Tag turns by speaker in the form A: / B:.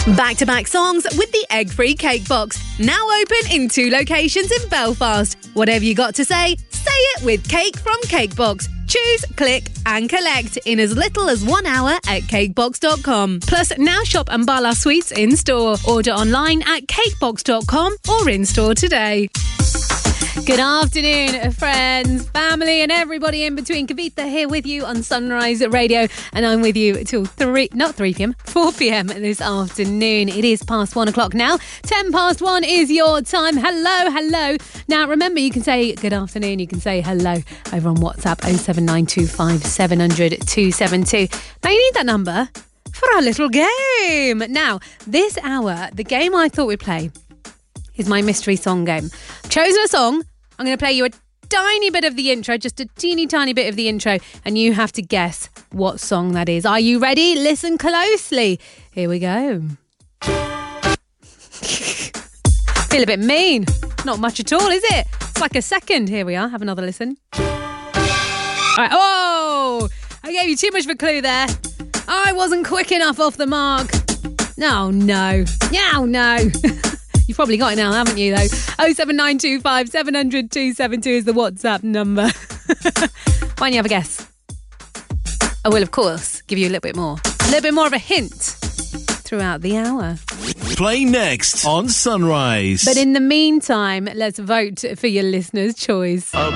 A: Back-to-back songs with the egg-free cake box. Now open in 2 locations in Belfast. Whatever you got to say it with Cake from Cakebox. Choose, click and collect in as little as 1 hour at cakebox.com. Plus, now shop Ambala Sweets in-store. Order online at cakebox.com or in-store today. Good afternoon, friends, family and everybody in between. Kavitha here with you on Sunrise Radio, and I'm with you till 4 p.m. this afternoon. It is past 1 o'clock now. 10 past 1 is your time. Hello. Now, remember, you can say good afternoon, you can say hello over on WhatsApp 07925 700 272. Now, you need that number for our little game. Now, this hour, the game I thought we'd play is my mystery song game. I've chosen a song. I'm going to play you a tiny bit of the intro, just a teeny tiny bit of the intro, and you have to guess what song that is. Are you ready? Listen closely. Here we go. Feel a bit mean. Not much at all, is it? It's like a second. Here we are. Have another listen. All right. Oh, I gave you too much of a clue there. I wasn't quick enough off the mark. No. You've probably got it now, haven't you, though? 07925 700 272 is the WhatsApp number. Why don't you have a guess? I will, of course, give you a little bit more of a hint throughout the hour.
B: Play next on Sunrise.
A: But in the meantime, let's vote for your listener's choice.